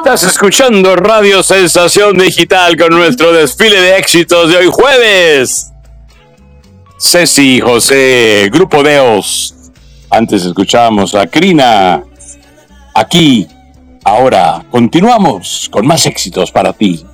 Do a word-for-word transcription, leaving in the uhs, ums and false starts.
Estás escuchando Radio Sensación Digital con nuestro desfile de éxitos de hoy jueves. Ceci, José, Grupo Deos. Antes escuchábamos a Crina. Aquí, ahora, continuamos con más éxitos para ti.